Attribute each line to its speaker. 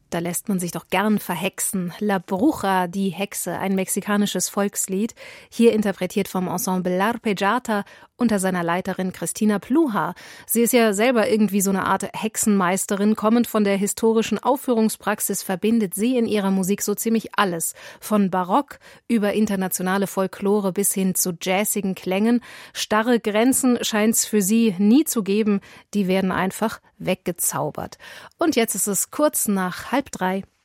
Speaker 1: Da lässt man sich doch gern verhexen. La Bruja, die Hexe, ein mexikanisches Volkslied, hier interpretiert vom Ensemble L'Arpeggiata unter seiner Leiterin Cristina Pluha. Sie ist ja selber irgendwie so eine Art Hexenmeisterin, kommend von der historischen Aufführungspraxis verbindet sie in ihrer Musik so ziemlich alles. Von Barock über internationale Folklore bis hin zu jazzigen Klängen. Starre Grenzen scheint's für sie nie zu geben, die werden einfach weggezaubert. Und jetzt ist es kurz nach 2:30.